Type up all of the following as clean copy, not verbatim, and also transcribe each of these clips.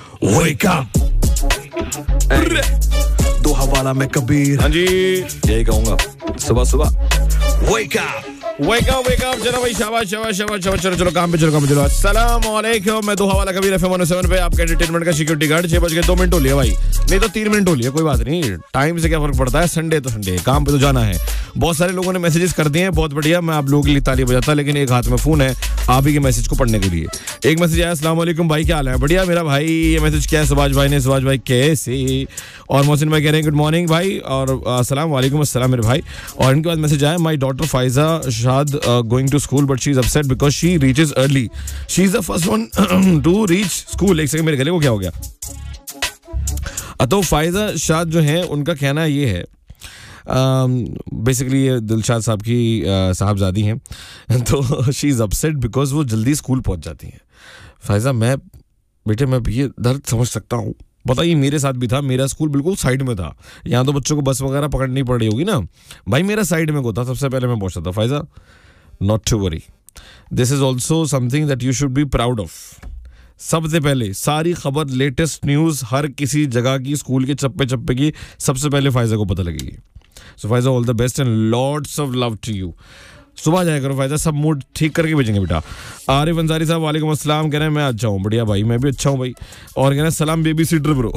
Wake up. दो हवाला में कबीर. हाँ जी, यही कहूँगा सुबह सुबह. Wake up. Wake up, wake up. चलो भाई, शाबाश शाबाश शाबाश शाबाश. चलो काम पे चलो. अस्सलाम वालेकुम. मैं दो हवाला कबीर FM 107 पे आपका एंटरटेनमेंट का सिक्योरिटी गार्ड. 6:02 हो लिया भाई, नहीं तो 3 मिनट हो लिया. कोई बात नहीं, टाइम से क्या फर्क पड़ता है. संडे तो संडे, काम पे तो जाना है. बहुत सारे लोगों ने मैसेजेस कर दिए हैं, बहुत बढ़िया. मैं आप लोगों के लिए ताली बजाता, लेकिन एक हाथ में फोन है आप ही के मैसेज को पढ़ने के लिए. एक मैसेज आया, अस्सलाम वालेकुम भाई, क्या हाल है. बढ़िया मेरा भाई. ये मैसेज क्या है सुभाष भाई ने. सुभाष भाई कैसे. और मोहसिन भाई कह रहे हैं गुड मॉर्निंग भाई, और अस्सलाम वालेकुम. अस्सलाम मेरे भाई. और इनके बाद मैसेज आया, माय डॉटर फाइजा शाद going to school but she is upset because she reaches early. She is the first one two reach school. एक सेकंड, मेरे गले को क्या हो गया. तो फाइजा शाद जो है, उनका कहना ये है, बेसिकली ये दिलशाद साहब की साहबजादी हैं. तो शी इज अपसेट बिकॉज वो जल्दी स्कूल पहुंच जाती हैं. फाइजा, मैं बेटे मैं ये दर्द समझ सकता हूँ. बताइए, मेरे साथ भी था. मेरा स्कूल बिल्कुल साइड में था. यहाँ तो बच्चों को बस वगैरह पकड़नी पड़ रही होगी ना भाई. मेरा साइड में को था, सबसे पहले मैं पहुंचता था. Pfizer, not to worry, this is also something that you should be proud of. सबसे पहले सारी खबर, लेटेस्ट न्यूज, हर किसी जगह की, स्कूल के चप्पे चप्पे की, सबसे पहले फाइजा को पता लगेगी. सो Pfizer, all the best and lots of love to you. सुबह जाया करो फायदा, सब मूड ठीक करके भेजेंगे बेटा. आरिफ अंसारी साहब वालेकुम अस्सलाम, कह रहे हैं मैं अच्छा हूँ. बढ़िया भाई, मैं भी अच्छा हूँ भाई. और कह रहे हैं सलाम baby seater bro.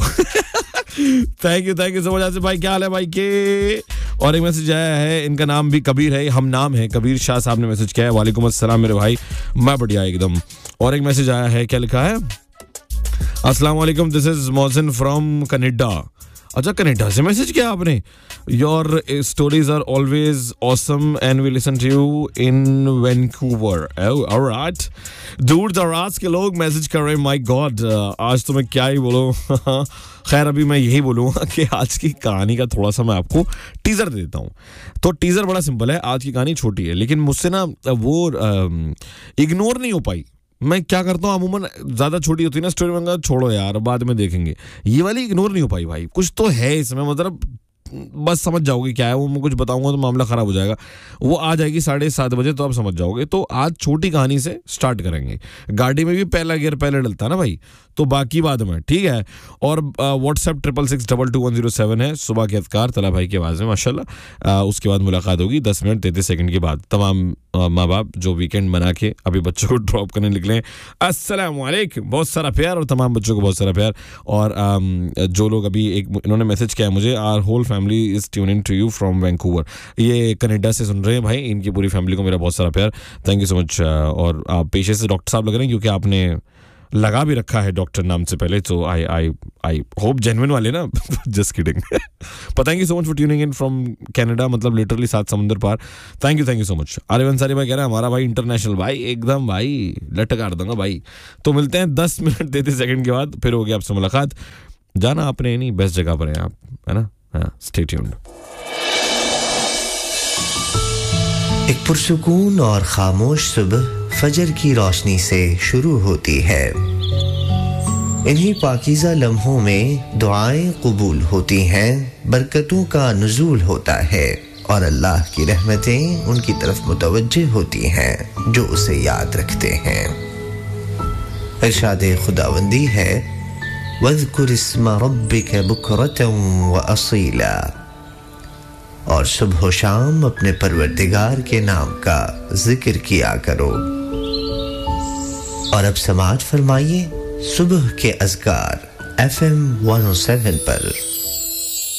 Thank you so much Asif भाई, क्या हाल है भाई के. और एक मैसेज आया है, इनका नाम भी कबीर है, हम नाम है कबीर शाह साहब ने मैसेज किया है. वालेकुम अस्सलाम मेरे भाई, मैं बढ़िया एकदम. और एक मैसेज आया है, क्या लिखा है, अस्सलाम वालेकुम, this is Mohsin from Canada. अच्छा, कनाडा से मैसेज किया आपने. Your stories are always awesome and we listen to you in Vancouver. Alright, दूर दराज के लोग मैसेज कर रहे हैं. माय गॉड, आज तो मैं क्या ही बोलूं. खैर, अभी मैं यही बोलूँगा कि आज की कहानी का थोड़ा सा मैं आपको टीजर दे देता हूँ. तो टीजर बड़ा सिंपल है, आज की कहानी छोटी है, लेकिन मुझसे ना वो इग्नोर नहीं हो पाई. मैं क्या करता हूँ, अमूमन ज़्यादा छोटी होती है ना स्टोरी, में छोड़ो यार बाद में देखेंगे. ये वाली इग्नोर नहीं हो पाई भाई. कुछ तो है इसमें, मतलब बस समझ जाओगे क्या है वो. मैं कुछ बताऊंगा तो मामला ख़राब हो जाएगा. वो आ जाएगी 7:30 बजे, तो आप समझ जाओगे. तो आज छोटी कहानी से स्टार्ट करेंगे. गाड़ी में भी पहला गियर पहले डलता ना भाई, तो बाकी बाद में, ठीक है. और व्हाट्सएप 66622107 है. सुबह के अज़कार तला भाई की आवाज़ में माशाल्लाह. उसके बाद मुलाकात होगी 10 मिनट 33 सेकंड के बाद. तमाम माँ बाप जो वीकेंड बना के अभी बच्चों को ड्रॉप करने निकले, अस्सलाम वालेकुम, बहुत सारा प्यार. और तमाम बच्चों को बहुत सारा प्यार. और जो लोग अभी इन्होंने मैसेज किया है मुझे, are whole family is tuning to you from Vancouver. ये कनाडा से सुन रहे हैं भाई, इनकी पूरी फैमिली को मेरा बहुत सारा प्यार. Thank you so much. और आप पेशे से डॉक्टर साहब लग रहे हैं, क्योंकि आपने लगा भी रखा है डॉक्टर नाम से पहले. तो आई होप जेन्युइन वाले ना. Just kidding. पर thank you so much for tuning in from Canada, मतलब लिटरली 7 समुंदर पार. Thank you so much. Arif Ansari भाई कह रहे हैं हमारा भाई इंटरनेशनल भाई, एकदम भाई लटका दूंगा भाई. तो मिलते हैं 10 मिनट 33 सेकंड के बाद, फिर होगी आपसे मुलाकात. जाना आपने नहीं, बेस्ट जगह पर हैं आप, है ना. Stay tuned. एक पुरसुकून और खामोश सुबह फजर की रोशनी से शुरू होती है. इन्हीं पाकीज़ा लम्हों में दुआएं कबूल होती हैं, बरकतों का नुज़ूल होता है और अल्लाह की रहमतें उनकी तरफ मुतवज्जे होती हैं जो उसे याद रखते हैं. इरशाद खुदावंदी है, वज़कुर इस्म रब्बिक बुकरतन व असीला. और सुबह शाम अपने परवरदिगार के नाम का जिक्र किया करो. और अब समाअत फरमाइए सुबह के अज़कार FM 107 पर.